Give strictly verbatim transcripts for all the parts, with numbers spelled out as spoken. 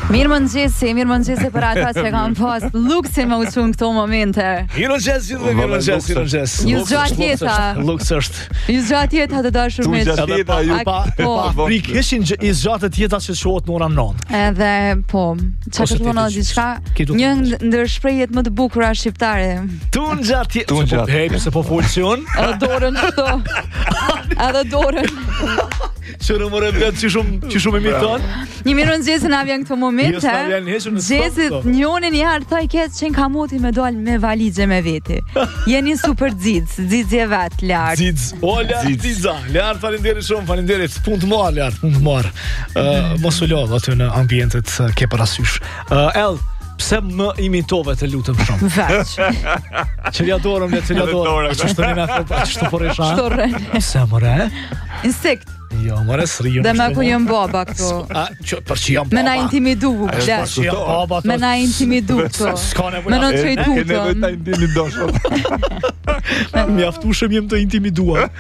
Mirë mëngjesi, mirë mëngjesi për ata që kanë pas luksin me uçun këto momente. Mirë mëngjes, mirë mëngjes, mirë mëngjes. Ju gjatë jeta. Luks është. Ju gjatë jeta të dashur me. Tu gjatë jeta ju pa pa prikishin i zgjatë jeta që shohet në orën nëntë. Edhe po, çfarë do të thonë diçka? Një ndër shprehjet më të bukura shqiptare. Tu gjatë Tu jeta. gjatë. Hej, pse po folsion? Edhe dorën këto. Edhe dorën. Çfarë më rëvet që shumë që shumë imiton? Një mirë mëngjesi na vjen këto momente. Yes, na vjen, heqën në Gjesi stop, njëri një herë thoj keq që ka moti me dal me valixhe me veti. Jeni super xiz, xizje vet lart. Ziz. O lart Ziza. Lart, faleminderit shumë, faleminderit. Punë të marr lart, punë të marr. Ë mos u lodh aty në ambientet uh, ke parasysh. Ë uh, El, pse më imitove të lutem shumë? Veç. Çelja dorën, le çelja dorën. Ç'është ne na thot, ç'është po resha? Shtorren. Pse more? Insekt. Jo, more sri. Dhe me ku jam baba këtu. A, që për që jam baba? Me na intimidu, Për le. që jam baba. Me na intimidu këtu. S'ka nevojë. Me na Ke nevojë çojtutëm. ta intimidosh. Mjaftueshëm jem të intimiduar.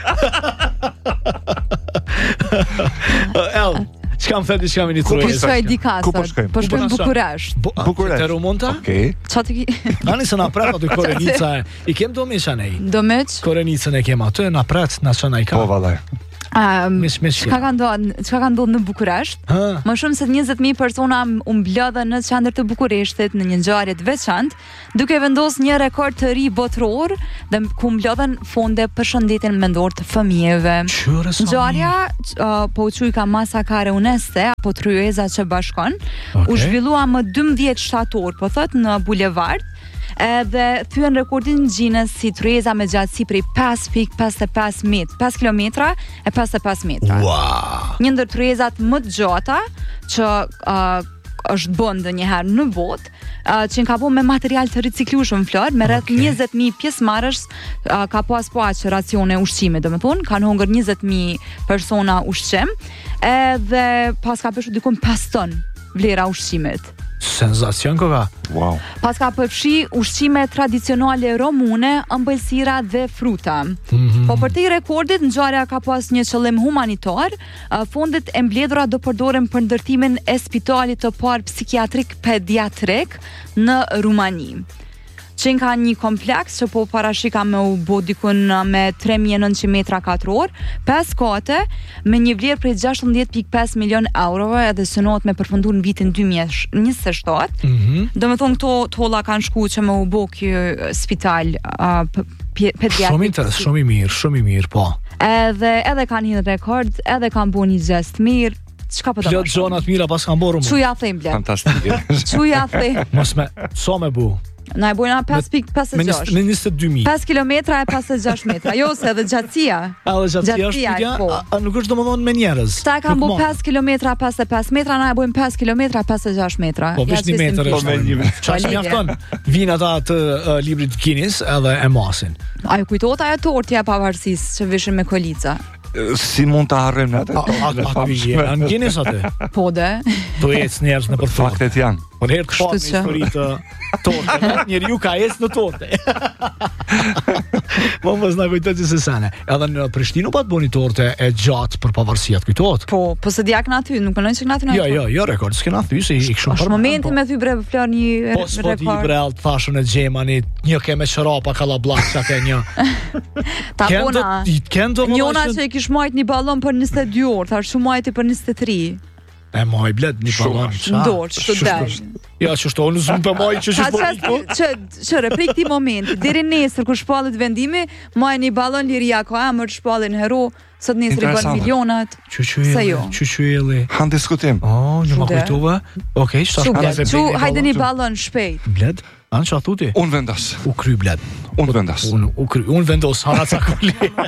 El, çka më thënë diçka me një Ku trojë? shkoj di Ku po kasë? shkojmë? Po shkojmë Po në Bukuresht. Bukuresht. Te Rumonta? Okej. Çfarë ti? Ani se na pret aty Korenica. I kem domisha nej. Domeç? Korenicën e kem aty, na pret na çon ai ka. Po vallaj. Um, Mish mish. Çka ka ndodhur? Çka ka ndodhur në Bukuresht? Ha. Më shumë se njëzet mijë persona u mblodhen në qendër të Bukureshtit në një ngjarje të veçantë, duke vendosur një rekord të ri botëror dhe ku mblodhen fonde për shëndetin mendor të fëmijëve. Qyre sa. Ngjarja uh, po u quaj ka masa kare uneste apo tryeza që bashkon. Okej. U zhvillua më dymbëdhjetë shtator, po thot në bulevard. Edhe thyen rekordin Guinness si tryeza me gjatësi prej pesë pikë pesëdhjetë e pesë metra, pesë kilometra e pesëdhjetë e pesë metra. Wow. Një ndër tryezat më të gjata që uh, është bën ndonjëherë në botë, uh, që ka bën me material të riciklueshëm flor, me rreth Okej. njëzet mijë pjesëmarrës uh, ka pas po aq racione ushqime, domethënë kanë hungur njëzet mijë persona ushqim, edhe pas ka peshur diku pesë ton vlera ushqimit. Senzacion koka. Wow. Pas ka përfshi ushqime tradicionale romune, ëmbëlsira dhe fruta. Mhm. Po për te i rekordit, ngjarja ka pas një qëllim humanitar. uh, Fondet e mbledhura do përdoren për ndërtimin e spitalit të parë psikiatrik pediatrik në Rumani. Që ka një kompleks që po parashika me u bo dikun me tre mijë e nëntëqind metra katror, pesë kate, me një vlerë prej gjashtëdhjetë pikë pesë milion eurove, edhe synohet me përfunduar në vitin dy mijë e njëzet e shtatë. Mhm. Do me thonë këto tolla kanë shku që me u bo kjo spital uh, p- pediatrik. Shumë interes, shumë i mirë, shumë i mirë, po. Edhe edhe kanë një rekord, edhe kanë bu një gest mirë. Çka po do? Plot zonat mira pas kanë borë më. Çuja them blet. Fantastike. Çuja them. Mos me, so me bu. Na e bojna pesë pikë pesëdhjetë e Me gjashtë. njëzet- me njëzet e dy mijë. pesë kilometra e pesëdhjetë e gjashtë metra. Jo, se edhe gjatësia. A dhe gjatësia është Gjatësia, pyetja, po. a- a nuk është domethënë me njerëz. Ta e kanë Nuk bu ma. pesë kilometra pesëdhjetë e pesë metra, na e bojmë pesë kilometra pesëdhjetë e gjashtë metra. Po veç një metër Po është. me një metër. Çfarë Po, mjafton? Vinë ata të uh, librit Guinness edhe e masin. Ajo kujtohet ajo tortja e pavarësisë që vishin me kolica. Si mund ta harrojmë ne atë? A a a janë Guinness aty. Po de. Po ecë njerëz në përfakt. Faktet janë. Po herë të parë në Kështu që- histori të torte. Njeriu ka ecë në torte. Po mos na kujtohet se sane. Edhe në Prishtinë po të bëni torte e gjatë për pavarësiat, kujtohet? Po, po se diak në aty, nuk mënoj që në aty në Jo, jo, jo rekord, s'kena thy se i kishun. Është momenti me thy bre flor një Po s'po di rekord. brell të thashën e Gjemanit, një ke me qërapa kallabllak çka ke një. Ta Ken do bona. i ken do Njona që i kish marrë një ballon për njëzet e dy orë, thash shumë majti për njëzet e tre. e moj bled një Shumë, ballon. Në dorë, ç'të dal. Ja, që shto, unë zëmë për moj që që Ka shpo çast që çore prej këtij momenti deri nesër kur shpallet vendimi, maj një ballon liria ka emër shpallin hero, sot nesër i bën Interesante. milionat. Se jo. Qyqyeli, qyqyeli. Han diskutim. Oh, një ma Shude. kujtove. Okej, shtash Çu ka bled, se çu bëj hajde një ballon, ballon shpejt. çu- Bled, anë që a thuti? Unë vendas. U kry bled. Unë vendas. Unë u kry, unë vendos, hana ca kuli.